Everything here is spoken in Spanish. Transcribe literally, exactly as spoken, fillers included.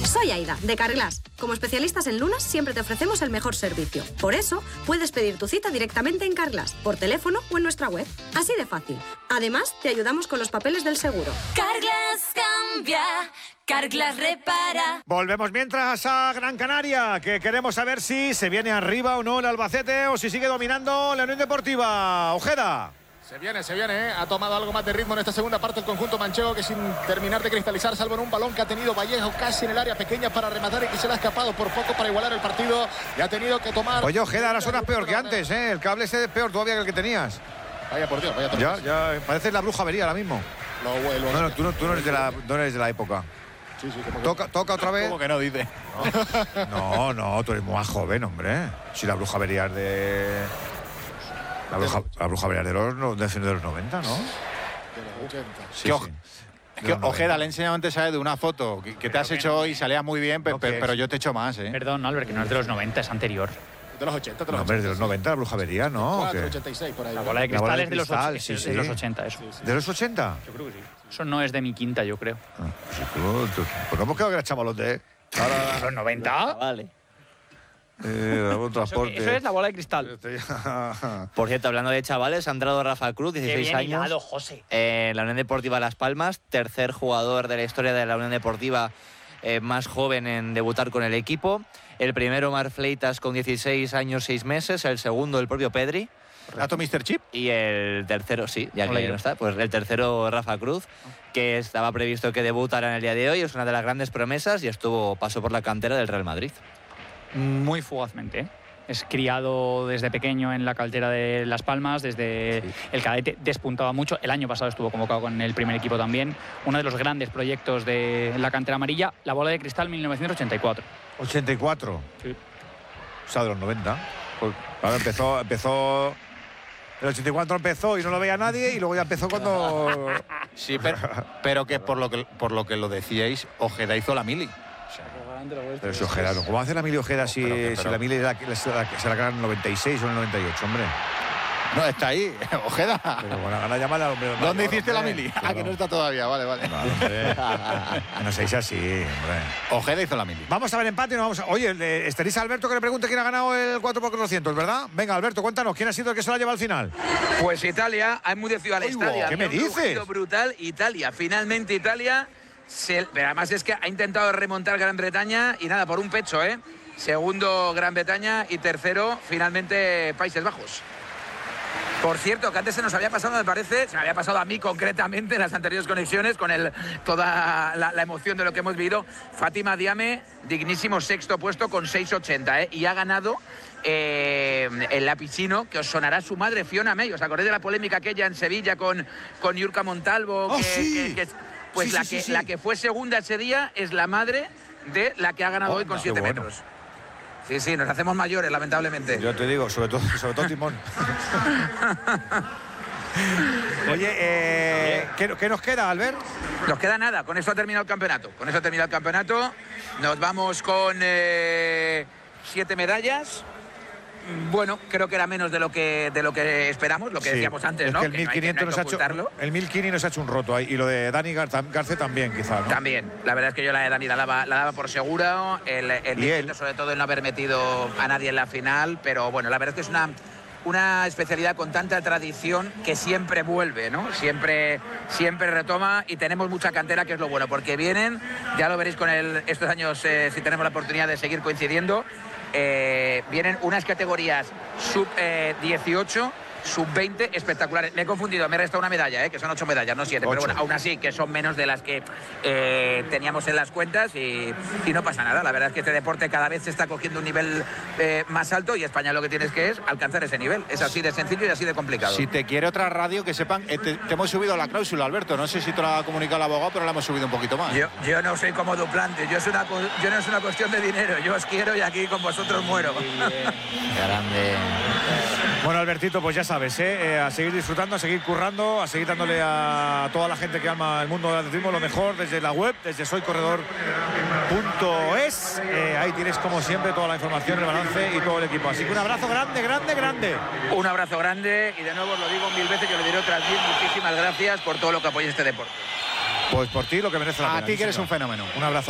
Soy Aida, de Carglass. Como especialistas en lunas, siempre te ofrecemos el mejor servicio. Por eso, puedes pedir tu cita directamente en Carglass, por teléfono o en nuestra web. Así de fácil. Además, te ayudamos con los papeles del seguro. Carglass cambia, Carglass repara. Volvemos mientras a Gran Canaria, que queremos saber si se viene arriba o no el Albacete o si sigue dominando la Unión Deportiva. Ojeda. Se viene, se viene, ¿eh? Ha tomado algo más de ritmo en esta segunda parte el conjunto manchego, que sin terminar de cristalizar, salvo en un balón que ha tenido Vallejo casi en el área pequeña para rematar y que se le ha escapado por poco para igualar el partido y ha tenido que tomar... Oye, Ojeda, ahora suenas peor que antes, ¿eh? El cable ese es peor todavía que el que tenías. Vaya por Dios, vaya Ya, ya, pareces la bruja avería ahora mismo. Lo vuelvo. No, no, tú no, tú no eres de la, no eres de la época. Sí, sí, como toca, que... toca otra vez. ¿Cómo que no dice? No, no, tú eres más joven, hombre. Si la bruja avería es de... La bruja, la bruja avería de los, de, de los noventa, ¿no? De los ochenta. Sí, que, sí. que Ojeda, le he enseñado antes ¿sabes? De una foto que, que te has hecho hoy, salía muy bien, pe, No, pe, ¿qué pero es? yo te echo más, ¿eh? Perdón, Albert, que no es de los noventa, es anterior. De los ochenta, de los No, hombre, de los noventa, la bruja avería, ¿no? ochenta y cuatro, ¿Qué? ochenta y seis, por ahí. La bola de La bola cristal de es de los, cristal, och- sí, es sí. de los ochenta, eso. ¿De los ochenta? Yo creo que sí. Eso no es de mi quinta, yo creo. Ah, pues, tú, tú, pues no hemos quedado que era chavalote, ¿eh? Ahora... ¿Los noventa? Vale. Eh, algún Eso, transporte. eso es la bola de cristal. Este ya- Por cierto, hablando de chavales, ha entrado Rafa Cruz, Qué dieciséis bien años, hilado, José. en la Unión Deportiva Las Palmas, tercer jugador de la historia de la Unión Deportiva eh, más joven en debutar con el equipo. El primero, Omar Fleitas, con dieciséis años, seis meses. El segundo, el propio Pedri. ¿Dato mister Chip? Y el tercero, sí, ya Hola, que yo. no está, pues el tercero, Rafa Cruz, que estaba previsto que debutara en el día de hoy. Es una de las grandes promesas y estuvo pasó por la cantera del Real Madrid. Muy fugazmente, ¿eh? Es criado desde pequeño en la cantera de Las Palmas, desde Sí. el cadete despuntaba mucho. El año pasado estuvo convocado con el primer equipo también. Uno de los grandes proyectos de la cantera amarilla, la bola de cristal mil novecientos ochenta y cuatro. ochenta y cuatro. Sí. O sea, de los noventa. Pues, claro, empezó, empezó... El ochenta y cuatro empezó y no lo veía nadie y luego ya empezó cuando... Sí, pero, pero que por lo que por lo que lo decíais, Ojeda hizo la mili. Pero si Ojeda, ¿no? ¿Cómo hace la Mili Ojeda si, pero que- si pero- la Mili era- se la, se la ganan en el noventa y seis o en el noventa y ocho, hombre? No, está ahí, Ojeda. Pero bueno, gana llamarla al hombre. ¿Dónde mayor, hiciste la hombre. mili? Ah, Claro. que no está todavía, vale, vale. No, hombre. No seáis así, hombre. Ojeda hizo la mili. Vamos a ver empate y nos vamos a... Oye, le- estaréis a Alberto que le pregunte quién ha ganado el cuatro por cuatrocientos, ¿verdad? Venga, Alberto, cuéntanos, ¿quién ha sido el que se la lleva al final? Pues Italia ha enmudecido al Uy, estadio. ¿qué me Había un dices? rugido brutal. Italia, finalmente Italia. Se, pero además es que ha intentado remontar Gran Bretaña y nada, por un pecho, ¿eh? Segundo Gran Bretaña y tercero, finalmente, Países Bajos. Por cierto, que antes se nos había pasado, me parece, se me había pasado a mí concretamente en las anteriores conexiones, con el, toda la, la emoción de lo que hemos vivido. Fátima Diame, dignísimo sexto puesto con seis ochenta, ¿eh? Y ha ganado eh, el lapicino, que os sonará su madre, Fiona May. ¿Os acordáis de la polémica aquella en Sevilla con, con Yurka Montalvo? ¡Oh, que, sí! que- que- pues Sí, la, sí, sí, que, sí. la que fue segunda ese día es la madre de la que ha ganado Oh, hoy con qué siete bueno. metros. Sí, sí, nos hacemos mayores, lamentablemente. Yo te digo, sobre todo, sobre todo Timón. Oye, eh, ¿qué, qué nos queda, Albert? Nos queda nada, con eso ha terminado el campeonato. Con eso ha terminado el campeonato. Nos vamos con eh, siete medallas. Bueno, creo que era menos de lo que de lo que esperamos, lo que Sí, decíamos antes, es ¿no? que el Que no hay que- mil quinientos no hay nos que ha hecho, ocultarlo. el mil quinientos nos ha hecho un roto ahí y lo de Dani Garza, Garce también, quizá, ¿no? También, la verdad es que yo la de Dani la daba, la daba por segura, el, el Y intento él. sobre todo el no haber metido a nadie en la final, pero bueno, la verdad es que es una, una especialidad con tanta tradición que siempre vuelve, ¿no? Siempre, siempre retoma y tenemos mucha cantera, que es lo bueno, porque vienen, ya lo veréis con el, estos años, eh, si tenemos la oportunidad de seguir coincidiendo, eh, vienen unas categorías sub dieciocho, sub veinte espectaculares. Me he confundido, me he restado una medalla, ¿eh? Que son ocho medallas, no siete. Ocho. Pero bueno, aún así, que son menos de las que eh, teníamos en las cuentas y, y no pasa nada. La verdad es que este deporte cada vez se está cogiendo un nivel eh, más alto y España lo que tienes que es alcanzar ese nivel. Es así de sencillo y así de complicado. Si te quiere otra radio, que sepan, eh, te, te hemos subido la cláusula, Alberto. No sé si te lo ha comunicado el abogado, pero la hemos subido un poquito más. Yo, yo no soy como duplante, yo, es una, cu- yo no es una cuestión de dinero, yo os quiero y aquí con vosotros muero. Grande. Bueno, Albertito, pues ya sabes, ¿eh? Eh, a seguir disfrutando, a seguir currando, a seguir dándole a toda la gente que ama el mundo del atletismo lo mejor desde la web, desde soy corredor punto es. Eh, ahí tienes, como siempre, toda la información, el balance y todo el equipo. Así que un abrazo grande, grande, grande. Un abrazo grande y de nuevo os lo digo mil veces, yo lo diré otras diez, muchísimas gracias por todo lo que apoyáis este deporte. Pues por ti lo que merece la A pena. ti sí, que eres señor. un fenómeno. Un abrazo.